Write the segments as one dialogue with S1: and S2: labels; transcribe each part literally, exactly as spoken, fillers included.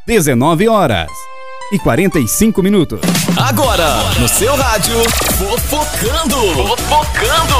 S1: dezenove horas e quarenta e cinco minutos.
S2: Agora, no seu rádio, Fofocando. Fofocando.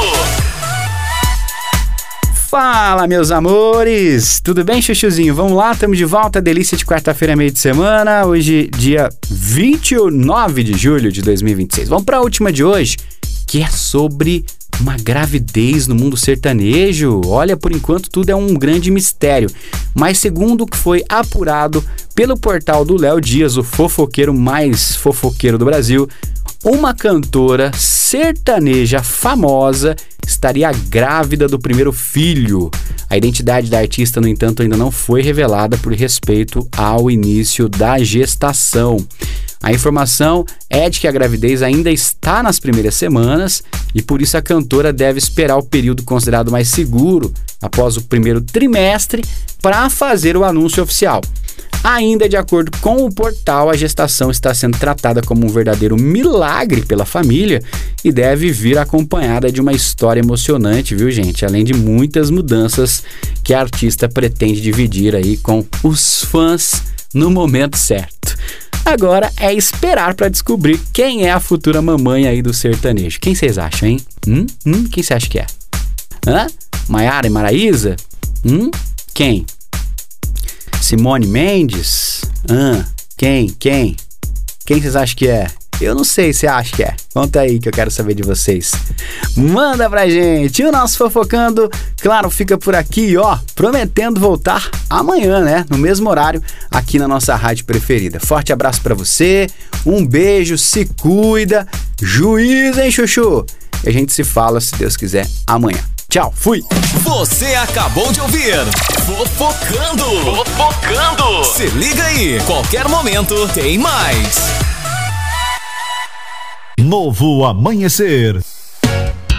S3: Fala, meus amores! Tudo bem, chuchuzinho? Vamos lá, estamos de volta. Delícia de quarta-feira, meio de semana. Hoje, dia vinte e nove de julho de dois mil e vinte e seis. Vamos para a última de hoje, que é sobre uma gravidez no mundo sertanejo. Olha, por enquanto tudo é um grande mistério, mas segundo o que foi apurado pelo portal do Léo Dias, o fofoqueiro mais fofoqueiro do Brasil, uma cantora sertaneja famosa estaria grávida do primeiro filho. A identidade da artista, no entanto, ainda não foi revelada por respeito ao início da gestação. A informação é de que a gravidez ainda está nas primeiras semanas e por isso a cantora deve esperar o período considerado mais seguro, após o primeiro trimestre, para fazer o anúncio oficial. Ainda de acordo com o portal, a gestação está sendo tratada como um verdadeiro milagre pela família e deve vir acompanhada de uma história emocionante, viu, gente? Além de muitas mudanças que a artista pretende dividir aí com os fãs no momento certo. Agora é esperar para descobrir quem é a futura mamãe aí do sertanejo. Quem vocês acham, hein? Hum? Hum? Quem você acha que é? Hã? Maiara e Maraísa? Hum? Quem? Simone Mendes? Ah, quem? Quem? Quem vocês acham que é? Eu não sei, você acha que é? Conta aí que eu quero saber de vocês. Manda pra gente. E o nosso Fofocando, claro, fica por aqui, ó, prometendo voltar amanhã, né? No mesmo horário, aqui na nossa rádio preferida. Forte abraço pra você, um beijo, se cuida, juízo, hein, chuchu? E a gente se fala, se Deus quiser, amanhã. Tchau, fui!
S2: Você acabou de ouvir Fofocando. Fofocando. Se liga aí, qualquer momento tem mais.
S4: Novo amanhecer.